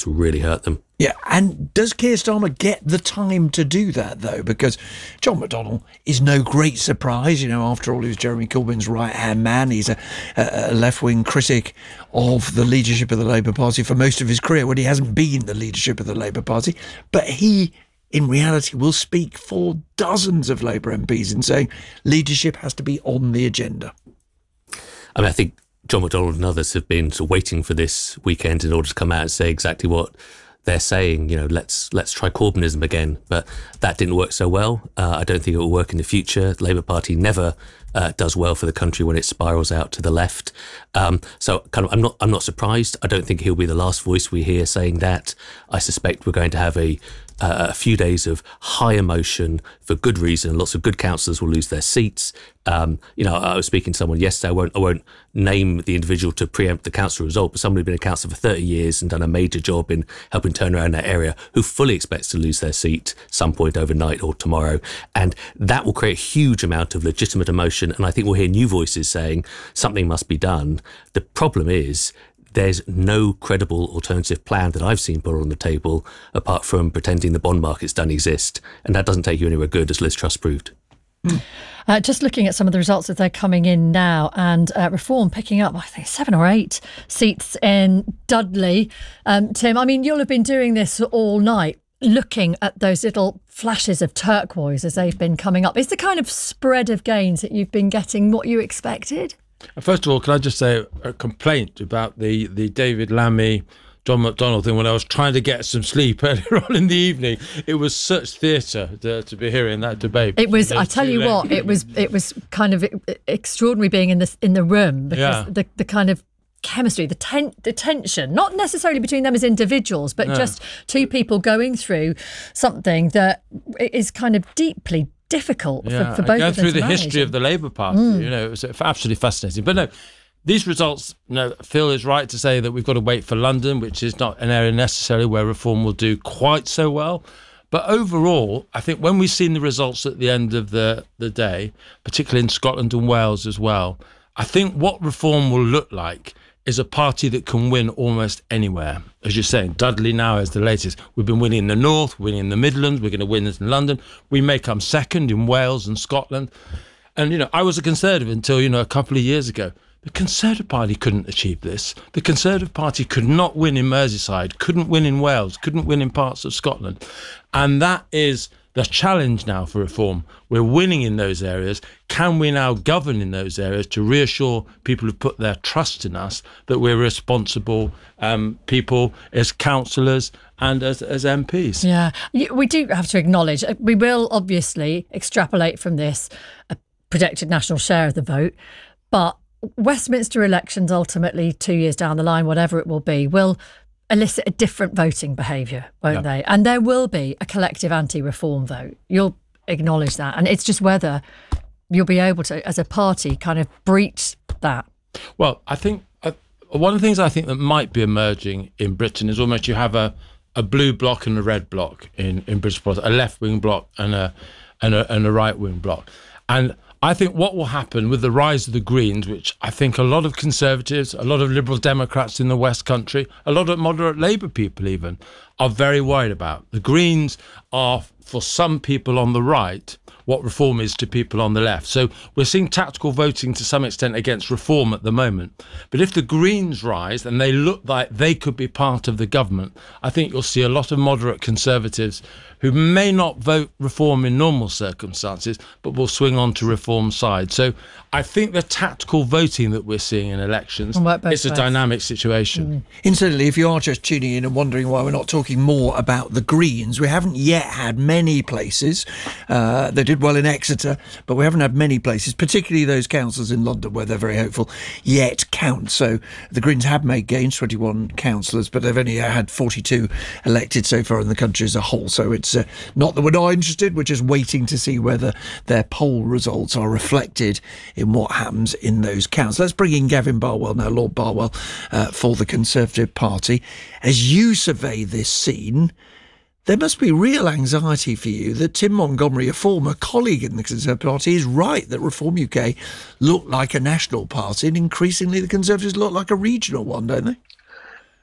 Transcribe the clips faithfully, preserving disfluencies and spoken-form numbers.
results will really hurt them. Yeah, and does Keir Starmer get the time to do that, though? Because John McDonnell is no great surprise. You know, after all, he was Jeremy Corbyn's right-hand man. He's a, a left-wing critic of the leadership of the Labour Party for most of his career, when he hasn't been the leadership of the Labour Party. But he, in reality, will speak for dozens of Labour M Ps in saying leadership has to be on the agenda. I mean, I think John McDonnell and others have been sort of waiting for this weekend in order to come out and say exactly what they're saying. You know, let's let's try Corbynism again, but that didn't work so well. Uh, I don't think it will work in the future. The Labour Party never uh, does well for the country when it spirals out to the left. Um, so, kind of, I'm not I'm not surprised. I don't think he'll be the last voice we hear saying that. I suspect we're going to have a Uh, a few days of high emotion for good reason. Lots of good councillors will lose their seats. Um, you know, I was speaking to someone yesterday. I won't, I won't name the individual to preempt the council result, but somebody who's been a councillor for thirty years and done a major job in helping turn around that area, who fully expects to lose their seat some point overnight or tomorrow. And that will create a huge amount of legitimate emotion. And I think we'll hear new voices saying something must be done. The problem is, there's no credible alternative plan that I've seen put on the table apart from pretending the bond markets don't exist. And that doesn't take you anywhere good, as Liz Truss proved. Mm. Uh, just looking at some of the results as they're coming in now, and uh, Reform picking up, I think, seven or eight seats in Dudley. Um, Tim, I mean, you'll have been doing this all night, looking at those little flashes of turquoise as they've been coming up. Is the kind of spread of gains that you've been getting what you expected? First of all, can I just say a complaint about the, the David Lammy, John McDonnell thing? When I was trying to get some sleep earlier on in the evening, it was such theatre to, to be hearing that debate. It was. I tell you what, it was. It was kind of extraordinary being in this in the room, because Yeah. the the kind of chemistry, the ten, the tension, not necessarily between them as individuals, but No. just two people going through something that is kind of deeply difficult Yeah, for, for both going of them through to the manage. history of the Labour Party, Mm. you know, it was absolutely fascinating. But no, these results, you know, Phil is right to say that we've got to wait for London, which is not an area necessarily where Reform will do quite so well. But overall, I think when we've seen the results at the end of the, the day, particularly in Scotland and Wales as well, I think what Reform will look like is a party that can win almost anywhere. As you're saying, Dudley now is the latest. We've been winning in the North, winning in the Midlands, we're going to win this in London. We may come second in Wales and Scotland. And, you know, I was a Conservative until, you know, a couple of years ago. The Conservative Party couldn't achieve this. The Conservative Party could not win in Merseyside, couldn't win in Wales, couldn't win in parts of Scotland. And that is the challenge now for Reform. We're winning in those areas. Can we now govern in those areas to reassure people who put their trust in us that we're responsible um, people as councillors and as, as M Ps? Yeah, we do have to acknowledge, we will obviously extrapolate from this a projected national share of the vote, but Westminster elections ultimately, two years down the line, whatever it will be, will elicit a different voting behaviour, won't Yeah. they? And there will be a collective anti-reform vote. You'll acknowledge that. And it's just whether you'll be able to, as a party, kind of breach that. Well, I think uh, one of the things I think that might be emerging in Britain is almost you have a, a blue bloc and a red bloc in, in British politics, a left-wing bloc and a, and a, and a right-wing bloc. And I think what will happen with the rise of the Greens, which I think a lot of Conservatives, a lot of Liberal Democrats in the West Country, a lot of moderate Labour people even, are very worried about. The Greens are, for some people on the right, what Reform is to people on the left. So we're seeing tactical voting to some extent against Reform at the moment. But if the Greens rise and they look like they could be part of the government, I think you'll see a lot of moderate Conservatives who may not vote Reform in normal circumstances, but will swing on to Reform's side. So I think the tactical voting that we're seeing in elections is a dynamic situation. Mm. Incidentally, if you are just tuning in and wondering why we're not talking more about the Greens, we haven't yet had many places. Uh, they did well in Exeter, but we haven't had many places, particularly those councils in London where they're very hopeful, yet count. So the Greens have made gains, twenty-one councillors, but they've only had forty-two elected so far in the country as a whole. So it's uh, not that we're not interested, we're just waiting to see whether their poll results are reflected in what happens in those counts. Let's bring in Gavin Barwell now, Lord Barwell, uh, for the Conservative Party. As you survey this scene, there must be real anxiety for you that Tim Montgomery, a former colleague in the Conservative Party, is right that Reform U K look like a national party and increasingly the Conservatives look like a regional one, don't they?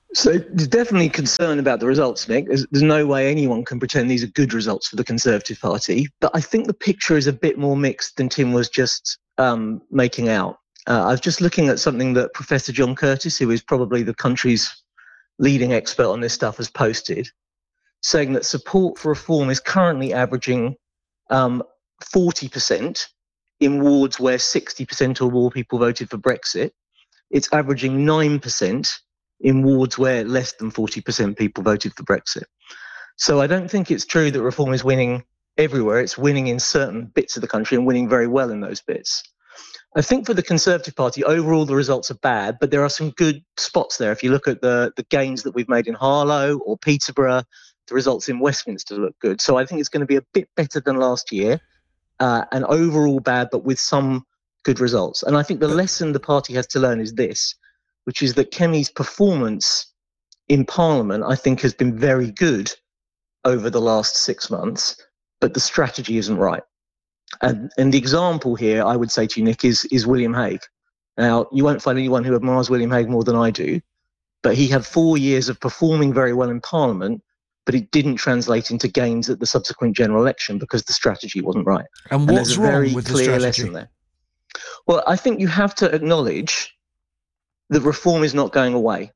So there's definitely concern about the results, Nick. There's, there's no way anyone can pretend these are good results for the Conservative Party. But I think the picture is a bit more mixed than Tim was just um, making out. Uh, I was just looking at something that Professor John Curtice, who is probably the country's leading expert on this stuff, has posted, saying that support for reform is currently averaging um, forty percent in wards where sixty percent or more people voted for Brexit. It's averaging nine percent in wards where less than forty percent people voted for Brexit. So I don't think it's true that reform is winning everywhere. It's winning in certain bits of the country and winning very well in those bits. I think for the Conservative Party, overall the results are bad, but there are some good spots there. If you look at the, the gains that we've made in Harlow or Peterborough, the results in Westminster look good. So I think it's going to be a bit better than last year, uh, and overall bad, but with some good results. And I think the lesson the party has to learn is this, which is that Kemi's performance in Parliament, I think, has been very good over the last six months, but the strategy isn't right. And, and the example here, I would say to you, Nick, is, is William Hague. Now, you won't find anyone who admires William Hague more than I do, but he had four years of performing very well in Parliament, but it didn't translate into gains at the subsequent general election because the strategy wasn't right. And and what's there's a wrong very with the clear strategy? lesson there. Well, I think you have to acknowledge that reform is not going away.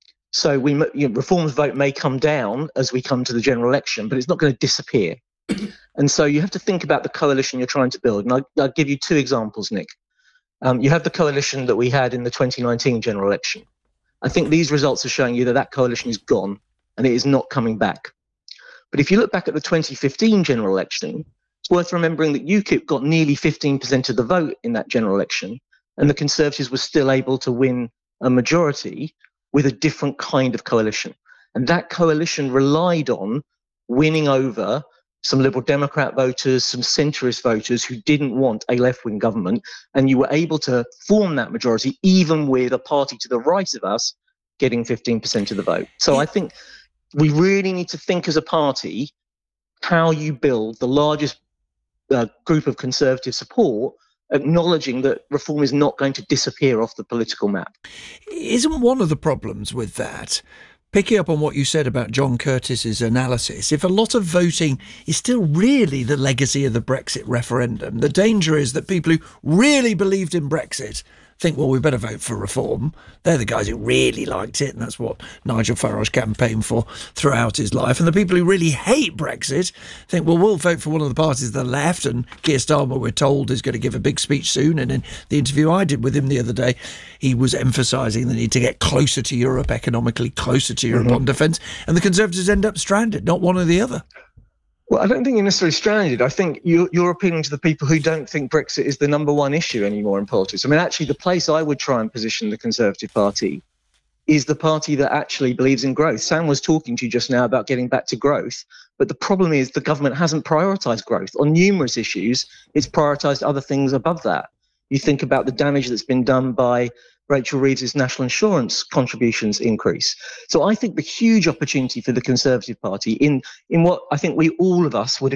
So we, you know, reform's vote may come down as we come to the general election, but it's not going to disappear. And so you have to think about the coalition you're trying to build. And I'll, I'll give you two examples, Nick. Um, you have the coalition that we had in the twenty nineteen general election. I think these results are showing you that that coalition is gone and it is not coming back. But if you look back at the twenty fifteen general election, it's worth remembering that UKIP got nearly fifteen percent of the vote in that general election, and the Conservatives were still able to win a majority with a different kind of coalition. And that coalition relied on winning over some Liberal Democrat voters, some centrist voters who didn't want a left-wing government, and you were able to form that majority even with a party to the right of us getting fifteen percent of the vote. So I think we really need to think as a party how you build the largest uh, group of Conservative support, acknowledging that reform is not going to disappear off the political map. Isn't one of the problems with that, picking up on what you said about John Curtice's analysis, if a lot of voting is still really the legacy of the Brexit referendum, the danger is that people who really believed in Brexit think, well, we better vote for reform. They're the guys who really liked it, and that's what Nigel Farage campaigned for throughout his life. And the people who really hate Brexit think, well, we'll vote for one of the parties of the left, and Keir Starmer, we're told, is going to give a big speech soon. And in the interview I did with him the other day, he was emphasising the need to get closer to Europe economically, closer to Europe mm-hmm. on defence, and the Conservatives end up stranded, not one or the other. Well, I don't think you're necessarily stranded. I think you're, you're appealing to the people who don't think Brexit is the number one issue anymore in politics. I mean, actually, the place I would try and position the Conservative Party is the party that actually believes in growth. Sam was talking to you just now about getting back to growth, but the problem is the government hasn't prioritised growth. On numerous issues, it's prioritised other things above that. You think about the damage that's been done by Rachel Reeves' national insurance contributions increase. So I think the huge opportunity for the Conservative Party in, in what I think we all of us would